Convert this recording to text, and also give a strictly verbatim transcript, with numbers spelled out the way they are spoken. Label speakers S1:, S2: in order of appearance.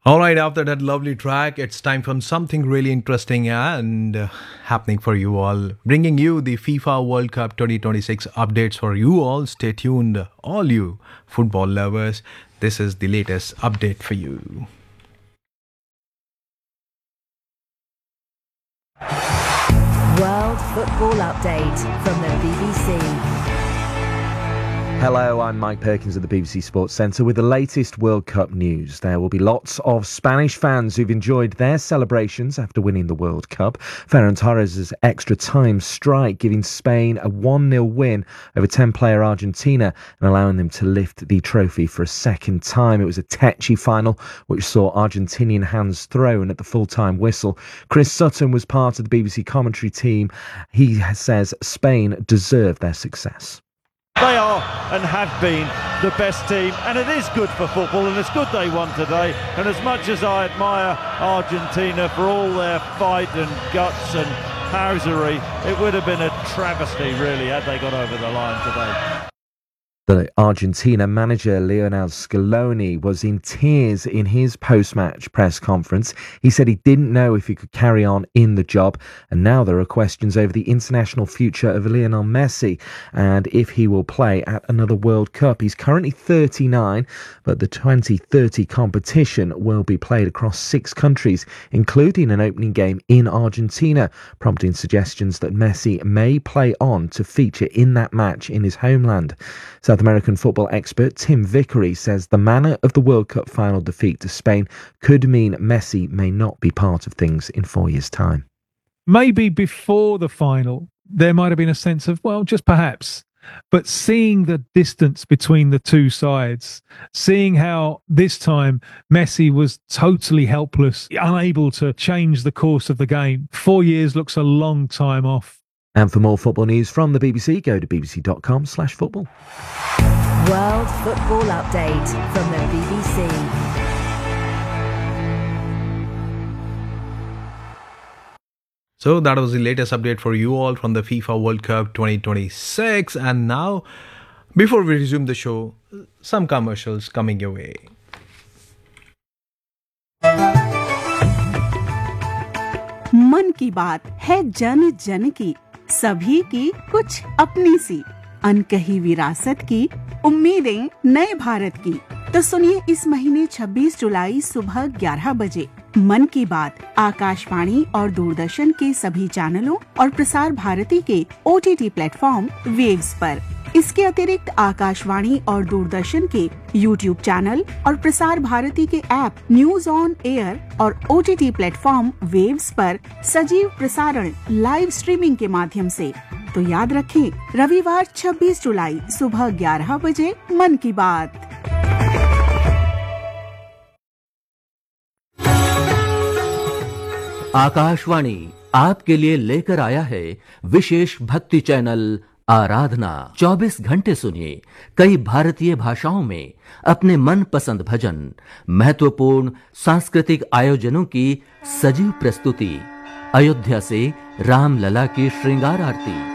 S1: All right, after that lovely track, it's time for something really interesting and uh, happening for you all. Bringing you the FIFA World Cup twenty twenty-six updates for you all. Stay tuned, all you football lovers. This is the latest update for you.
S2: World Football Update from the B B C.
S3: Hello, I'm Mike Perkins at the B B C Sports Centre with the latest World Cup news. There will be lots of Spanish fans who've enjoyed their celebrations after winning the World Cup. Ferran Torres' extra time strike giving Spain a one nil win over ten-player Argentina and allowing them to lift the trophy for a second time. It was a tetchy final which saw Argentinian hands thrown at the full-time whistle. Chris Sutton was part of the B B C commentary team. He says Spain deserved their success.
S4: They are and have been the best team, and it is good for football, and it's good they won today. And as much as I admire Argentina for all their fight and guts and housery, it would have been a travesty, really, had they got over the line today.
S3: The Argentina manager Lionel Scaloni was in tears in his post-match press conference. He said he didn't know if he could carry on in the job, and now there are questions over the international future of Lionel Messi and if he will play at another World Cup. He's currently thirty-nine, but the twenty thirty competition will be played across six countries, including an opening game in Argentina, prompting suggestions that Messi may play on to feature in that match in his homeland. South American football expert Tim Vickery says the manner of the World Cup final defeat to Spain could mean Messi may not be part of things in four years' time.
S5: Maybe before the final, there might have been a sense of, well, just perhaps. But seeing the distance between the two sides, seeing how this time Messi was totally helpless, unable to change the course of the game, four years looks a long time off.
S3: And for more football news from the B B C, go to bbc.com slash football.
S2: World Football Update from the B B C.
S1: So that was the latest update for you all from the FIFA World Cup twenty twenty-six. And now, before we resume the show, some commercials coming your way.
S6: मन की बात है जन जन की, सभी की कुछ अपनी सी, अनकही विरासत की, उम्मीदें नए भारत की। तो सुनिए इस महीने छब्बीस जुलाई सुबह ग्यारह बजे मन की बात आकाशवाणी और दूरदर्शन के सभी चैनलों और प्रसार भारती के ओटीटी प्लेटफॉर्म वेव्स पर। इसके अतिरिक्त आकाशवाणी और दूरदर्शन के यूट्यूब चैनल और प्रसार भारती के ऐप न्यूज ऑन एयर और ओटीटी प्लेटफॉर्म वेव्स पर सजीव प्रसारण लाइव स्ट्रीमिंग के माध्यम से। तो याद रखें, रविवार छब्बीस जुलाई सुबह ग्यारह बजे मन की बात।
S7: आकाशवाणी आपके लिए लेकर आया है विशेष भक्ति चैनल आराधना। चौबीस घंटे सुनिए कई भारतीय भाषाओं में अपने मनपसंद भजन, महत्वपूर्ण सांस्कृतिक आयोजनों की सजीव प्रस्तुति, अयोध्या से रामलला की श्रृंगार आरती,